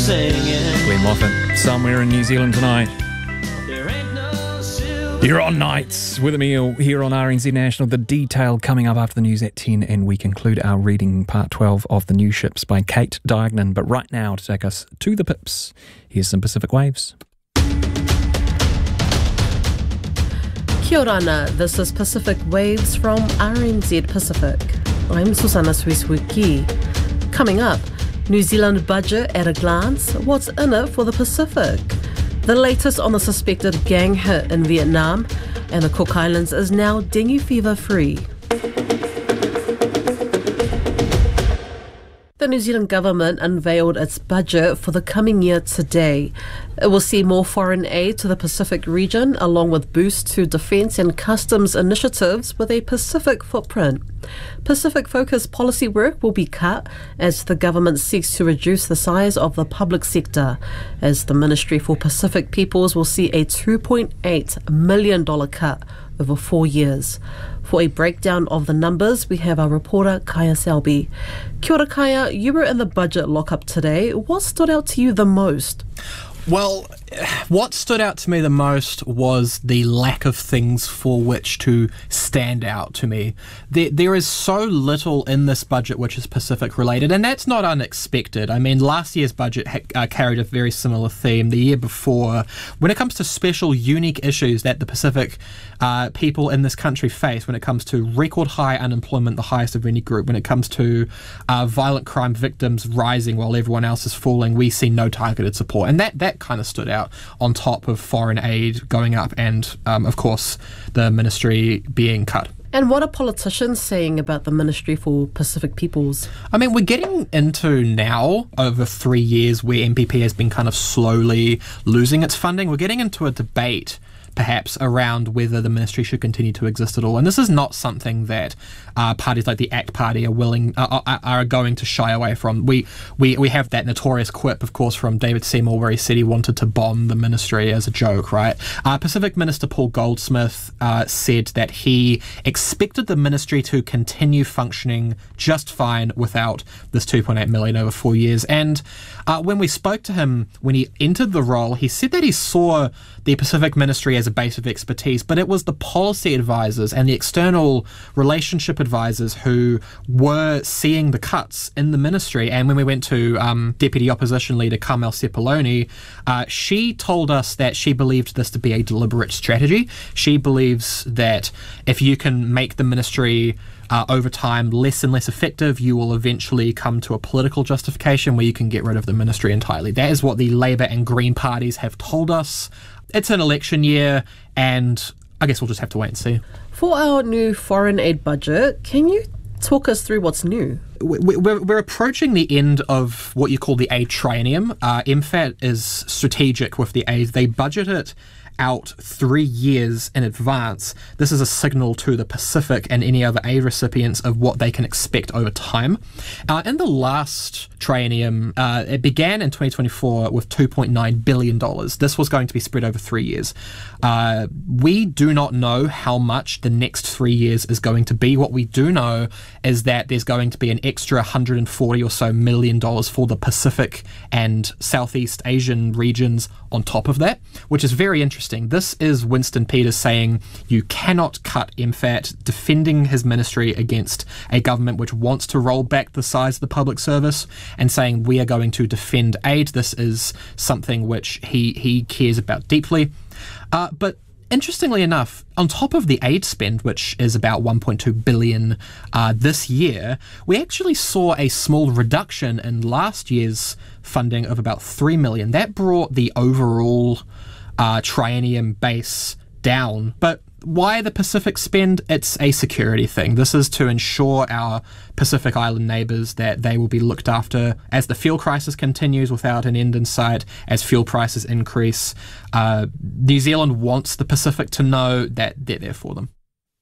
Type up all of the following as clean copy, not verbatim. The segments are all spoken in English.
Glenn Moffat, somewhere in New Zealand tonight. You're on Nights with Emil here on RNZ National. The detail coming up after the news at 10, and we conclude our reading part 12 of The New Ships by Kate Diagnan. But right now, to take us to the pips, here's some Pacific Waves. Kia ora, this is Pacific Waves from RNZ Pacific. I'm Susanna Suisuki. Coming up, New Zealand budget at a glance, what's in it for the Pacific? The latest on the suspected gang hit in Vietnam, and the Cook Islands is now dengue fever free. The New Zealand government unveiled its budget for the coming year today. It will see more foreign aid to the Pacific region, along with boosts to defence and customs initiatives with a Pacific footprint. Pacific-focused policy work will be cut as the government seeks to reduce the size of the public sector, as the Ministry for Pacific Peoples will see a $2.8 million cut over 4 years. For a breakdown of the numbers, we have our reporter Kaya Selby. Kia ora, Kaya, you were in the budget lockup today. What stood out to you the most? Well, what stood out to me the most was the lack of things for which to stand out to me. There is so little in this budget which is Pacific related, and that's not unexpected. I mean, last year's budget carried a very similar theme. The year before, when it comes to special, unique issues that the Pacific people in this country face, when it comes to record high unemployment, the highest of any group, when it comes to violent crime victims rising while everyone else is falling, we see no targeted support. And that kind of stood out on top of foreign aid going up and, of course, the ministry being cut. And what are politicians saying about the Ministry for Pacific Peoples? I mean, we're getting into now, over 3 years, where MPP has been kind of slowly losing its funding. We're getting into a debate perhaps around whether the ministry should continue to exist at all. And this is not something that parties like the ACT Party are going to shy away from. We have that notorious quip, of course, from David Seymour, where he said he wanted to bomb the ministry as a joke, right? Pacific Minister Paul Goldsmith said that he expected the ministry to continue functioning just fine without this $2.8 million over 4 years. And when we spoke to him when he entered the role, he said that he saw the Pacific Ministry as a base of expertise, but it was the policy advisors and the external relationship advisors who were seeing the cuts in the ministry. And when we went to Deputy Opposition Leader Carmel Sepuloni, she told us that she believed this to be a deliberate strategy. She believes that if you can make the ministry over time less and less effective, you will eventually come to a political justification where you can get rid of the ministry entirely. That is what the Labour and Green parties have told us. It's an election year, and I guess we'll just have to wait and see. For our new foreign aid budget, can you talk us through what's new? We're approaching the end of what you call the aid triennium. MFAT is strategic with the aid. They budget it out 3 years in advance. This is a signal to the Pacific and any other aid recipients of what they can expect over time. In the last triennium, it began in 2024 with $2.9 billion. This was going to be spread over 3 years. We do not know how much the next 3 years is going to be. What we do know is that there's going to be an extra 140 or so million dollars for the Pacific and Southeast Asian regions on top of that, which is very interesting. This is Winston Peters saying you cannot cut MFAT, defending his ministry against a government which wants to roll back the size of the public service, and saying we are going to defend aid. This is something which he cares about deeply. But interestingly enough, on top of the aid spend, which is about $1.2 billion this year, we actually saw a small reduction in last year's funding of about $3 million. That brought the overall triennium base down. But why the Pacific spend? It's a security thing. This is to ensure our Pacific Island neighbours that they will be looked after as the fuel crisis continues without an end in sight, as fuel prices increase. New Zealand wants the Pacific to know that they're there for them.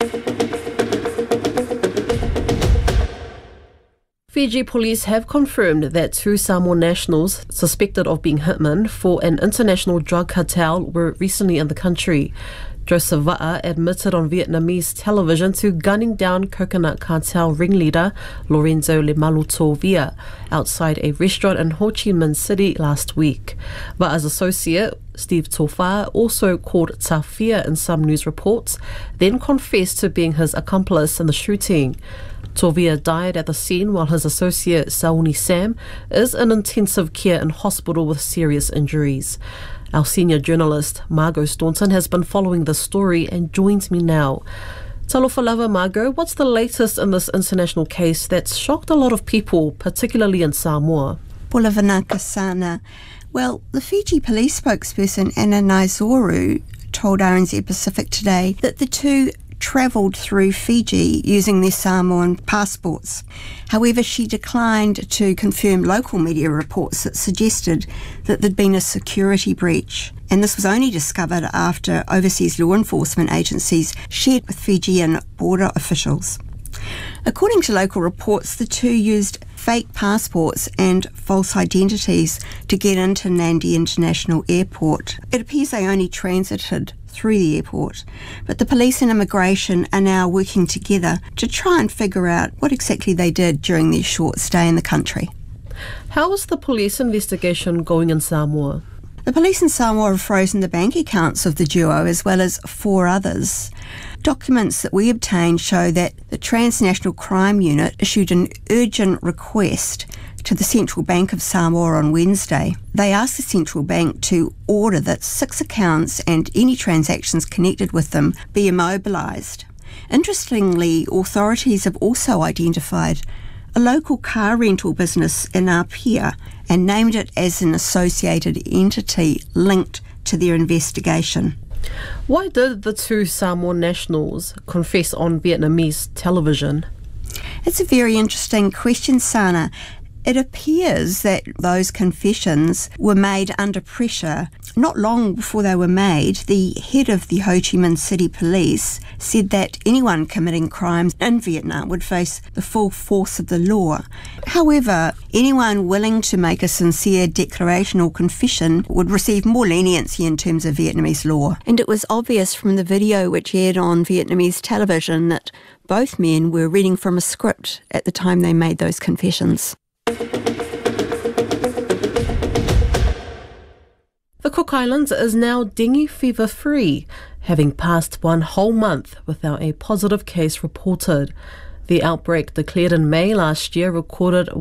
Fiji police have confirmed that 2 Samoan nationals suspected of being hitmen for an international drug cartel were recently in the country. Joseph Va'a admitted on Vietnamese television to gunning down coconut cartel ringleader Lorenzo Lemalutovia outside a restaurant in Ho Chi Minh City last week. Va'a's associate, Steve Tofa, also called Tafia in some news reports, then confessed to being his accomplice in the shooting. Tovia died at the scene while his associate Sauni Sam is in intensive care in hospital with serious injuries. Our senior journalist, Margot Staunton, has been following the story and joins me now. Talofa lava, Margot, what's the latest in this international case that's shocked a lot of people, particularly in Samoa? Pulavanaka Sana. Well, the Fiji police spokesperson Anna Naizoru told RNZ Pacific today that the two travelled through Fiji using their Samoan passports. However, she declined to confirm local media reports that suggested that there'd been a security breach. And this was only discovered after overseas law enforcement agencies shared with Fijian border officials. According to local reports, the two used fake passports and false identities to get into Nadi International Airport. It appears they only transited through the airport, but the police and immigration are now working together to try and figure out what exactly they did during their short stay in the country. How is the police investigation going in Samoa? The police in Samoa have frozen the bank accounts of the duo as well as 4 others. Documents that we obtained show that the Transnational Crime Unit issued an urgent request to the Central Bank of Samoa on Wednesday. They asked the Central Bank to order that 6 accounts and any transactions connected with them be immobilised. Interestingly, authorities have also identified a local car rental business in Apia and named it as an associated entity linked to their investigation. Why did the two Samoan nationals confess on Vietnamese television? It's a very interesting question, Sana. It appears that those confessions were made under pressure. Not long before they were made, the head of the Ho Chi Minh City Police said that anyone committing crimes in Vietnam would face the full force of the law. However, anyone willing to make a sincere declaration or confession would receive more leniency in terms of Vietnamese law. And it was obvious from the video which aired on Vietnamese television that both men were reading from a script at the time they made those confessions. The Cook Islands is now dengue fever free, having passed one whole month without a positive case reported. The outbreak declared in May last year recorded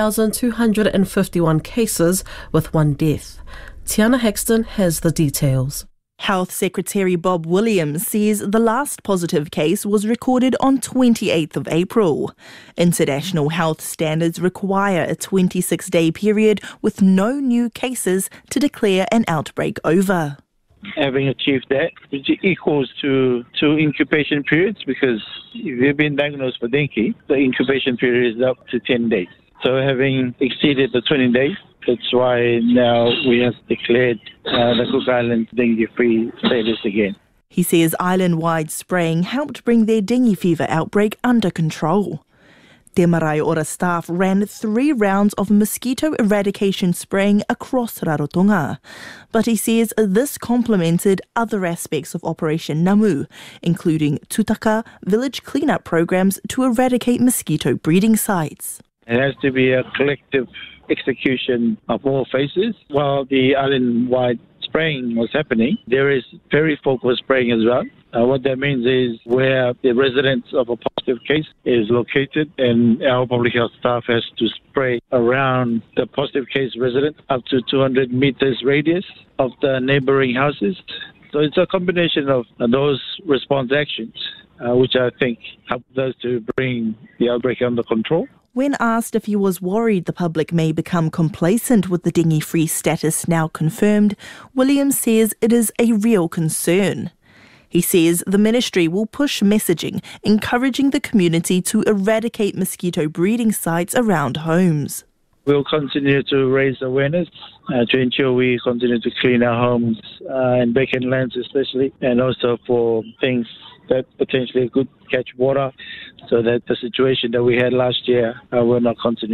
1,251 cases with 1 death. Tiana Hexton has the details. Health Secretary Bob Williams says the last positive case was recorded on 28th of April. International health standards require a 26-day period with no new cases to declare an outbreak over. Having achieved that, which equals to 2 incubation periods, because if you've been diagnosed for dengue, the incubation period is up to 10 days. So having exceeded the 20 days, that's why now we have declared the Cook Islands dengue-free status again. He says island-wide spraying helped bring their dengue fever outbreak under control. Te Marae Ora staff ran 3 rounds of mosquito eradication spraying across Rarotonga. But he says this complemented other aspects of Operation Namu, including tutaka village cleanup programs to eradicate mosquito breeding sites. It has to be a collective execution of all phases. While the island-wide spraying was happening, there is very focused spraying as well. What that means is where the residence of a positive case is located, and our public health staff has to spray around the positive case resident up to 200 meters radius of the neighboring houses. So it's a combination of those response actions, which I think helped us to bring the outbreak under control. When asked if he was worried the public may become complacent with the dengue-free status now confirmed, Williams says it is a real concern. He says the ministry will push messaging, encouraging the community to eradicate mosquito breeding sites around homes. We'll continue to raise awareness to ensure we continue to clean our homes and vacant lands especially, and also for things that potentially could catch water, so that the situation that we had last year will not continue.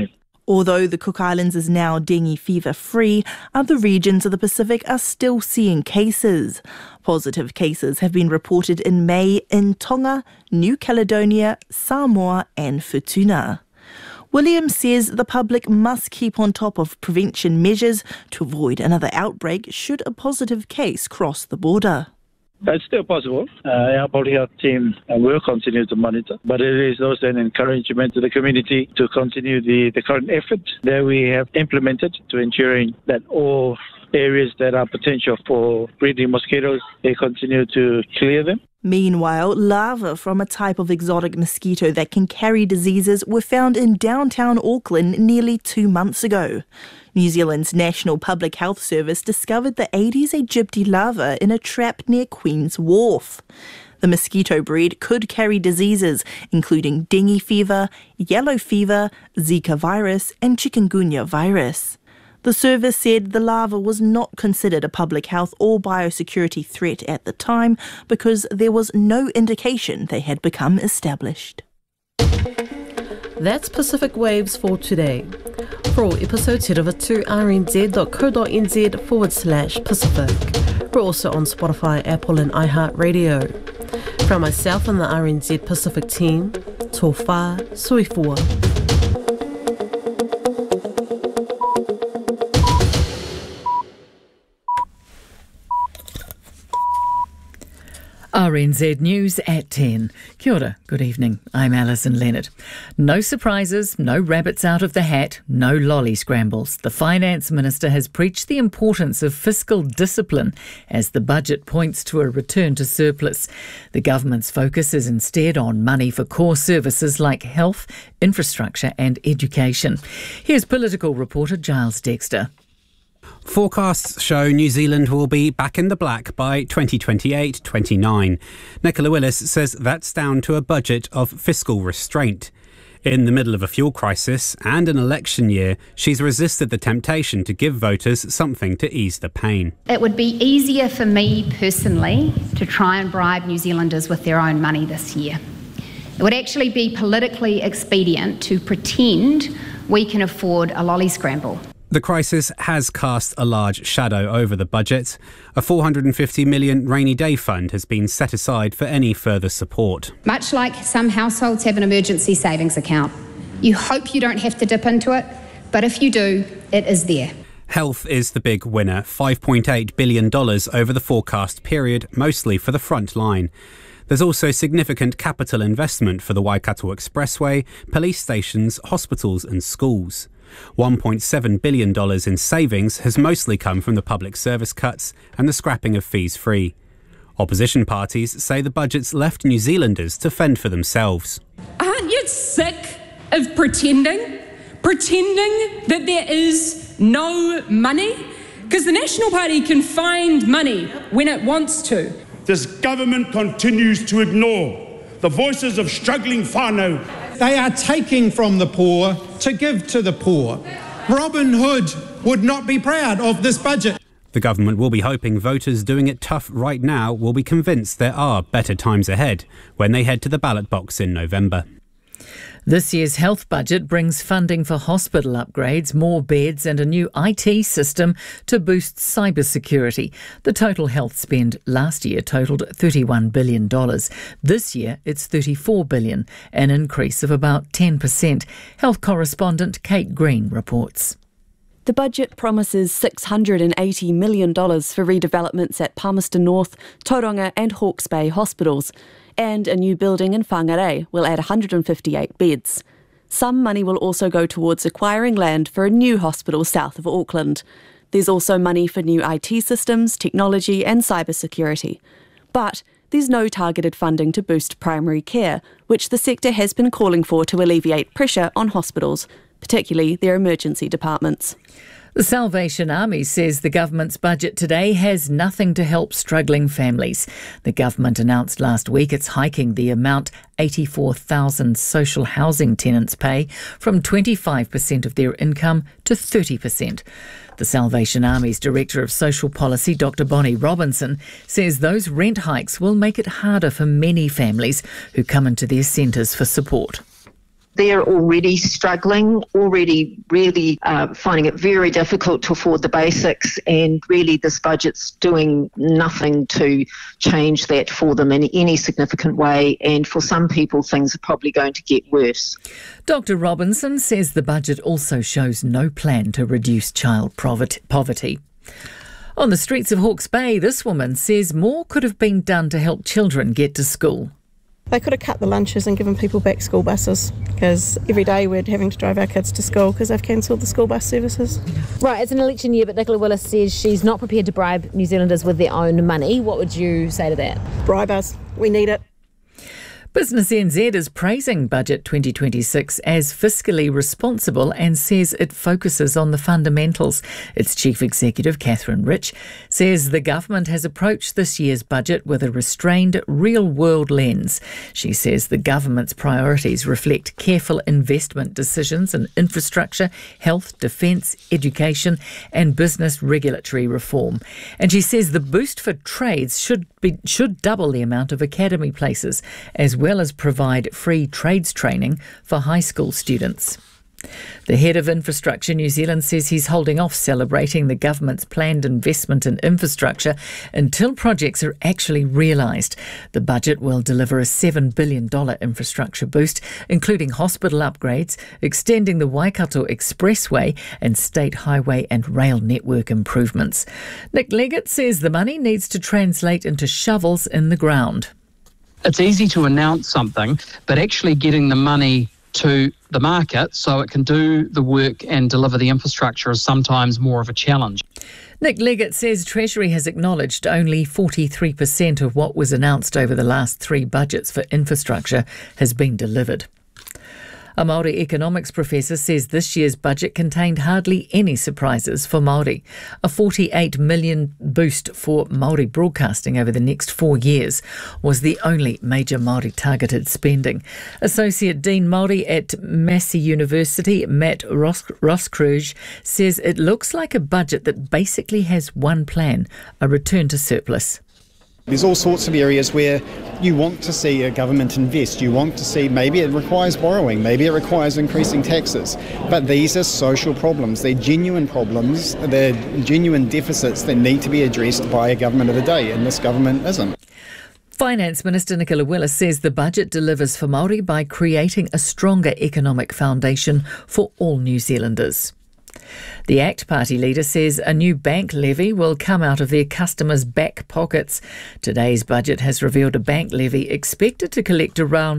Although the Cook Islands is now dengue fever free, other regions of the Pacific are still seeing cases. Positive cases have been reported in May in Tonga, New Caledonia, Samoa and Futuna. Williams says the public must keep on top of prevention measures to avoid another outbreak should a positive case cross the border. It's still possible. Our public health team will continue to monitor, but it is also an encouragement to the community to continue the current effort that we have implemented to ensuring that all areas that are potential for breeding mosquitoes, they continue to clear them. Meanwhile, larvae from a type of exotic mosquito that can carry diseases were found in downtown Auckland nearly 2 months ago. New Zealand's National Public Health Service discovered the Aedes aegypti larva in a trap near Queen's Wharf. The mosquito breed could carry diseases including dengue fever, yellow fever, Zika virus and chikungunya virus. The service said the larva was not considered a public health or biosecurity threat at the time because there was no indication they had become established. That's Pacific Waves for today. For all episodes, head over to rnz.co.nz/Pacific. We're also on Spotify, Apple and iHeartRadio. From myself and the RNZ Pacific team, tō whā, soifua. RNZ News at 10. Kia ora, good evening. I'm Alison Leonard. No surprises, no rabbits out of the hat, no lolly scrambles. The Finance Minister has preached the importance of fiscal discipline as the budget points to a return to surplus. The government's focus is instead on money for core services like health, infrastructure and education. Here's political reporter Giles Dexter. Forecasts show New Zealand will be back in the black by 2028-29. Nicola Willis says that's down to a budget of fiscal restraint. In the middle of a fuel crisis and an election year, she's resisted the temptation to give voters something to ease the pain. It would be easier for me personally to try and bribe New Zealanders with their own money this year. It would actually be politically expedient to pretend we can afford a lolly scramble. The crisis has cast a large shadow over the budget. A $450 million rainy day fund has been set aside for any further support. Much like some households have an emergency savings account. You hope you don't have to dip into it, but if you do, it is there. Health is the big winner, $5.8 billion over the forecast period, mostly for the front line. There's also significant capital investment for the Waikato Expressway, police stations, hospitals and schools. $1.7 billion in savings has mostly come from the public service cuts and the scrapping of fees free. Opposition parties say the budget's left New Zealanders to fend for themselves. Aren't you sick of pretending that there is no money? Because the National Party can find money when it wants to. This government continues to ignore the voices of struggling whānau. They are taking from the poor to give to the poor. Robin Hood would not be proud of this budget. The government will be hoping voters doing it tough right now will be convinced there are better times ahead when they head to the ballot box in November. This year's health budget brings funding for hospital upgrades, more beds and a new IT system to boost cybersecurity. The total health spend last year totalled $31 billion. This year it's $34 billion, an increase of about 10%. Health correspondent Kate Green reports. The budget promises $680 million for redevelopments at Palmerston North, Tauranga and Hawke's Bay hospitals. And a new building in Whangarei will add 158 beds. Some money will also go towards acquiring land for a new hospital south of Auckland. There's also money for new IT systems, technology and cybersecurity. But there's no targeted funding to boost primary care, which the sector has been calling for to alleviate pressure on hospitals, particularly their emergency departments. The Salvation Army says the government's budget today has nothing to help struggling families. The government announced last week it's hiking the amount 84,000 social housing tenants pay from 25% of their income to 30%. The Salvation Army's Director of Social Policy, Dr. Bonnie Robinson, says those rent hikes will make it harder for many families who come into their centres for support. They're already struggling, already really finding it very difficult to afford the basics, and really this budget's doing nothing to change that for them in any significant way, and for some people things are probably going to get worse. Dr Robinson says the budget also shows no plan to reduce child poverty. On the streets of Hawke's Bay, this woman says more could have been done to help children get to school. They could have cut the lunches and given people back school buses, because every day we're having to drive our kids to school because they've cancelled the school bus services. Right, it's an election year, but Nicola Willis says she's not prepared to bribe New Zealanders with their own money. What would you say to that? Bribe us. We need it. Business NZ is praising Budget 2026 as fiscally responsible and says it focuses on the fundamentals. Its Chief Executive, Catherine Rich, says the government has approached this year's budget with a restrained, real-world lens. She says the government's priorities reflect careful investment decisions in infrastructure, health, defence, education and business regulatory reform. And she says the boost for trades should double the amount of academy places, as well as provide free trades training for high school students. The head of Infrastructure New Zealand says he's holding off celebrating the government's planned investment in infrastructure until projects are actually realised. The budget will deliver a $7 billion infrastructure boost, including hospital upgrades, extending the Waikato Expressway and state highway and rail network improvements. Nick Leggett says the money needs to translate into shovels in the ground. It's easy to announce something, but actually getting the money to the market so it can do the work and deliver the infrastructure is sometimes more of a challenge. Nick Leggett says Treasury has acknowledged only 43% of what was announced over the last 3 budgets for infrastructure has been delivered. A Māori economics professor says this year's budget contained hardly any surprises for Māori. A $48 million boost for Māori broadcasting over the next 4 years was the only major Māori targeted spending. Associate Dean Māori at Massey University, Matt Roskruge, says it looks like a budget that basically has one plan: a return to surplus. There's all sorts of areas where you want to see a government invest. You want to see, maybe it requires borrowing, maybe it requires increasing taxes. But these are social problems. They're genuine problems. They're genuine deficits that need to be addressed by a government of the day, and this government isn't. Finance Minister Nicola Willis says the budget delivers for Māori by creating a stronger economic foundation for all New Zealanders. The ACT Party leader says a new bank levy will come out of their customers' back pockets. Today's budget has revealed a bank levy expected to collect about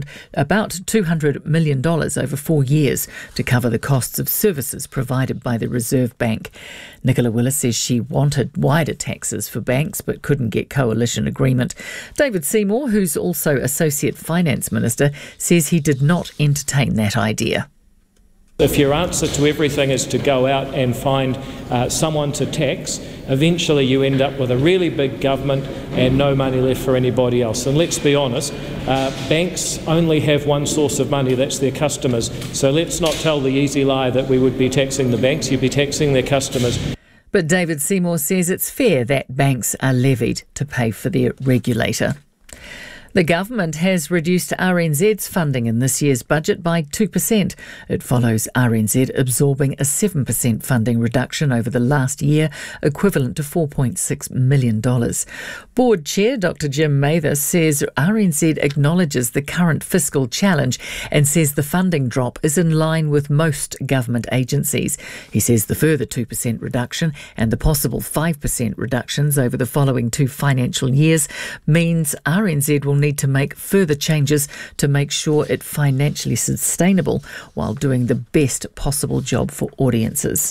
$200 million over 4 years to cover the costs of services provided by the Reserve Bank. Nicola Willis says she wanted wider taxes for banks but couldn't get coalition agreement. David Seymour, who's also Associate Finance Minister, says he did not entertain that idea. If your answer to everything is to go out and find someone to tax, eventually you end up with a really big government and no money left for anybody else. And let's be honest, banks only have one source of money, that's their customers. So let's not tell the easy lie that we would be taxing the banks, you'd be taxing their customers. But David Seymour says it's fair that banks are levied to pay for their regulator. The government has reduced RNZ's funding in this year's budget by 2%. It follows RNZ absorbing a 7% funding reduction over the last year, equivalent to $4.6 million. Board Chair Dr Jim Mather says RNZ acknowledges the current fiscal challenge and says the funding drop is in line with most government agencies. He says the further 2% reduction and the possible 5% reductions over the following 2 financial years means RNZ will need to make further changes to make sure it's financially sustainable while doing the best possible job for audiences.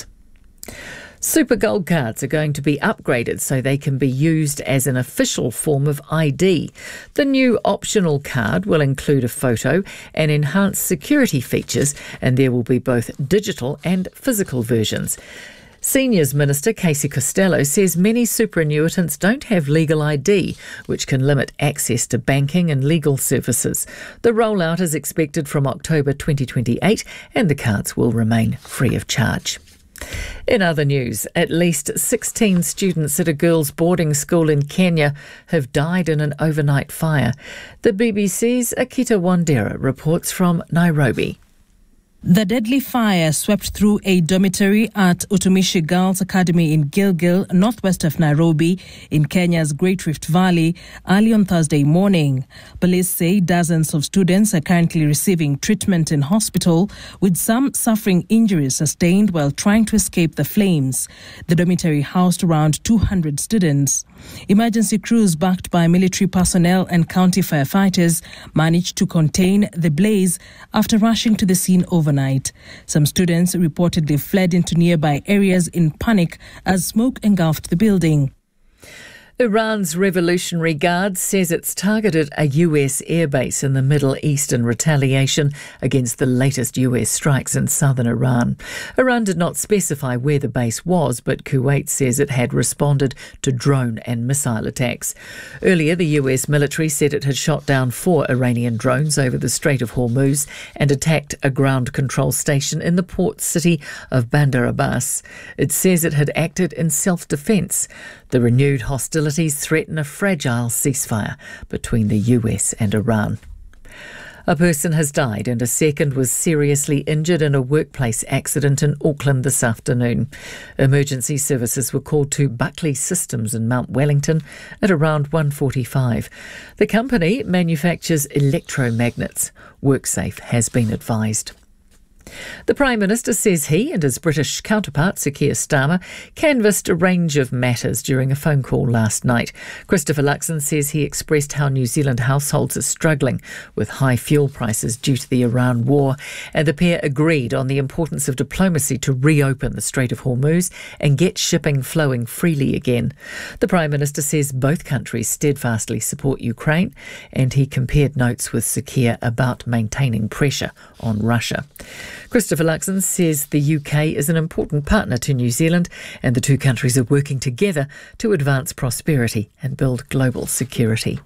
Super Gold cards are going to be upgraded so they can be used as an official form of ID. The new optional card will include a photo and enhanced security features, and there will be both digital and physical versions. Seniors Minister Casey Costello says many superannuitants don't have legal ID, which can limit access to banking and legal services. The rollout is expected from October 2028 and the cards will remain free of charge. In other news, at least 16 students at a girls' boarding school in Kenya have died in an overnight fire. The BBC's Akita Wandera reports from Nairobi. The deadly fire swept through a dormitory at Utumishi Girls Academy in Gilgil, northwest of Nairobi, in Kenya's Great Rift Valley, early on Thursday morning. Police say dozens of students are currently receiving treatment in hospital, with some suffering injuries sustained while trying to escape the flames. The dormitory housed around 200 students. Emergency crews backed by military personnel and county firefighters managed to contain the blaze after rushing to the scene overnight. Some students reportedly fled into nearby areas in panic as smoke engulfed the building. Iran's Revolutionary Guard says it's targeted a US airbase in the Middle East in retaliation against the latest US strikes in southern Iran. Iran did not specify where the base was, but Kuwait says it had responded to drone and missile attacks. Earlier, the US military said it had shot down 4 Iranian drones over the Strait of Hormuz and attacked a ground control station in the port city of Bandar Abbas. It says it had acted in self-defense. The renewed hostilities threaten a fragile ceasefire between the US and Iran. A person has died and a second was seriously injured in a workplace accident in Auckland this afternoon. Emergency services were called to Buckley Systems in Mount Wellington at around 1:45. The company manufactures electromagnets. WorkSafe has been advised. The Prime Minister says he and his British counterpart, Sir Keir Starmer, canvassed a range of matters during a phone call last night. Christopher Luxon says he expressed how New Zealand households are struggling with high fuel prices due to the Iran war, and the pair agreed on the importance of diplomacy to reopen the Strait of Hormuz and get shipping flowing freely again. The Prime Minister says both countries steadfastly support Ukraine, and he compared notes with Sir Keir about maintaining pressure on Russia. Christopher Luxon says the UK is an important partner to New Zealand and the two countries are working together to advance prosperity and build global security.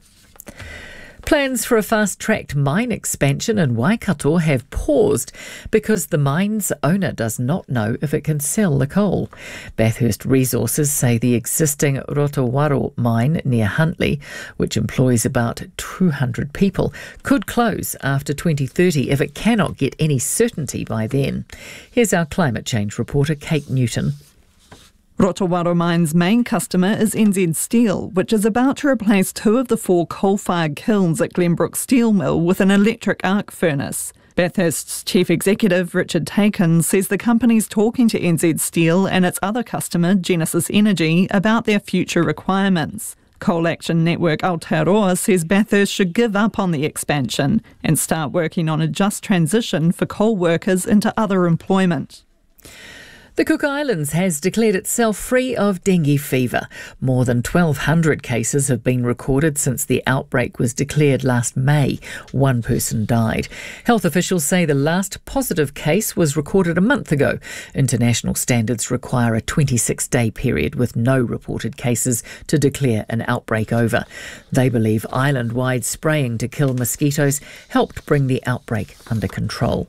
Plans for a fast-tracked mine expansion in Waikato have paused because the mine's owner does not know if it can sell the coal. Bathurst Resources say the existing Rotowaro mine near Huntly, which employs about 200 people, could close after 2030 if it cannot get any certainty by then. Here's our climate change reporter, Kate Newton. Rotowaro Mine's main customer is NZ Steel, which is about to replace 2 of the 4 coal-fired kilns at Glenbrook Steel Mill with an electric arc furnace. Bathurst's chief executive, Richard Taken, says the company's talking to NZ Steel and its other customer, Genesis Energy, about their future requirements. Coal Action Network Aotearoa says Bathurst should give up on the expansion and start working on a just transition for coal workers into other employment. The Cook Islands has declared itself free of dengue fever. More than 1,200 cases have been recorded since the outbreak was declared last May. 1 person died. Health officials say the last positive case was recorded a month ago. International standards require a 26-day period with no reported cases to declare an outbreak over. They believe island-wide spraying to kill mosquitoes helped bring the outbreak under control.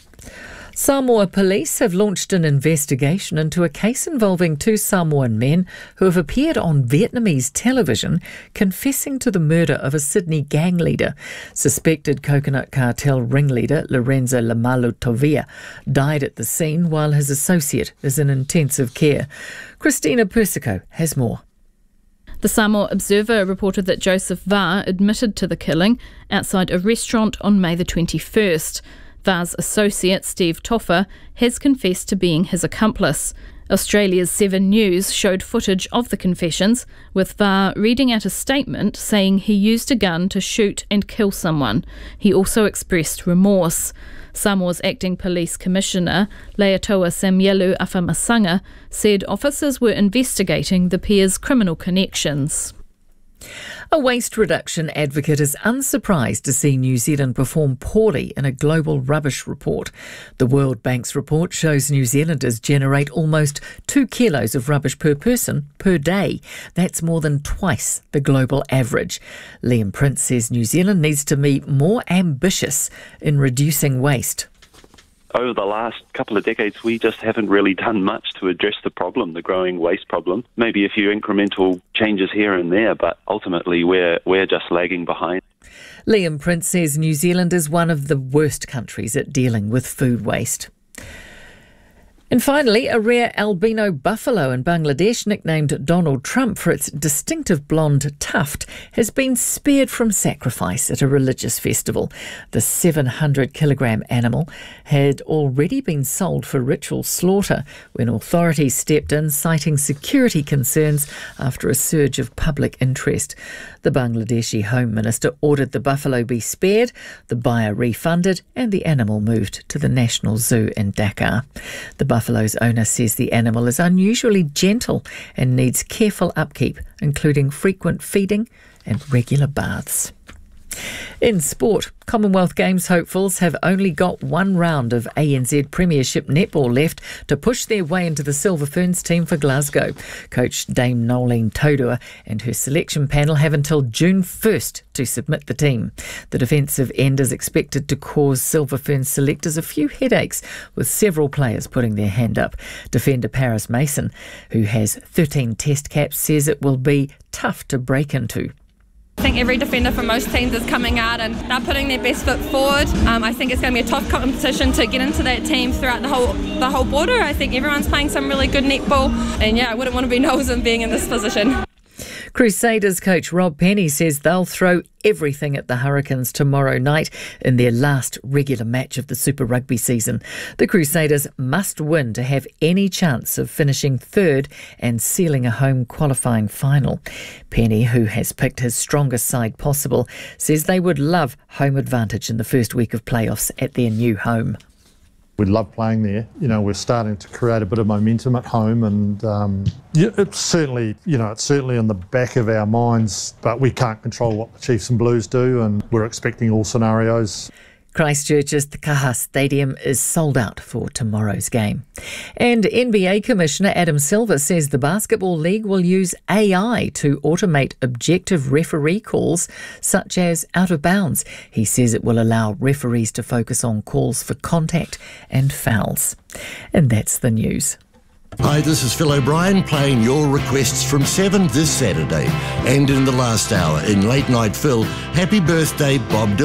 Samoa police have launched an investigation into a case involving 2 Samoan men who have appeared on Vietnamese television confessing to the murder of a Sydney gang leader. Suspected coconut cartel ringleader Lorenzo Lamalu Tovia died at the scene while his associate is in intensive care. Christina Persico has more. The Samoa Observer reported that Joseph Va admitted to the killing outside a restaurant on May the 21st. Va's associate, Steve Toffer, has confessed to being his accomplice. Australia's 7 News showed footage of the confessions, with Va reading out a statement saying he used a gun to shoot and kill someone. He also expressed remorse. Samoa's acting police commissioner, Leatoa Samuelu Afamasanga, said officers were investigating the pair's criminal connections. A waste reduction advocate is unsurprised to see New Zealand perform poorly in a global rubbish report. The World Bank's report shows New Zealanders generate almost 2 kilos of rubbish per person per day. That's more than twice the global average. Liam Prince says New Zealand needs to be more ambitious in reducing waste. over the last couple of decades, we just haven't really done much to address the problem, the growing waste problem. Maybe a few incremental changes here and there, but ultimately we're just lagging behind. Liam Prince says New Zealand is one of the worst countries at dealing with food waste. And finally, a rare albino buffalo in Bangladesh, nicknamed Donald Trump for its distinctive blonde tuft, has been spared from sacrifice at a religious festival. The 700-kilogram animal had already been sold for ritual slaughter when authorities stepped in, citing security concerns after a surge of public interest. The Bangladeshi Home Minister ordered the buffalo be spared, the buyer refunded, and the animal moved to the National Zoo in Dakar. The buffalo's owner says the animal is unusually gentle and needs careful upkeep, including frequent feeding and regular baths. In sport, Commonwealth Games hopefuls have only got one round of ANZ Premiership netball left to push their way into the Silver Ferns team for Glasgow. Coach Dame Nolene Taurua and her selection panel have until June 1st to submit the team. The defensive end is expected to cause Silver Ferns selectors a few headaches, with several players putting their hand up. Defender Paris Mason, who has 13 test caps, says it will be tough to break into. I think every defender for most teams is coming out and they're putting their best foot forward. I think it's going to be a tough competition to get into that team throughout the whole border. I think everyone's playing some really good netball, and I wouldn't want to be nosing being in this position. Crusaders coach Rob Penny says they'll throw everything at the Hurricanes tomorrow night in their last regular match of the Super Rugby season. The Crusaders must win to have any chance of finishing third and sealing a home qualifying final. Penny, who has picked his strongest side possible, says they would love home advantage in the first week of playoffs at their new home. We love playing there. We're starting to create a bit of momentum at home, and it's certainly in the back of our minds, but we can't control what the Chiefs and Blues do, and we're expecting all scenarios. Christchurch's Te Kaha Stadium is sold out for tomorrow's game. And NBA Commissioner Adam Silver says the Basketball League will use AI to automate objective referee calls, such as out of bounds. He says it will allow referees to focus on calls for contact and fouls. And that's the news. Hi, this is Phil O'Brien playing your requests from 7 this Saturday. And in the last hour, in Late Night Phil, happy birthday Bob Dylan.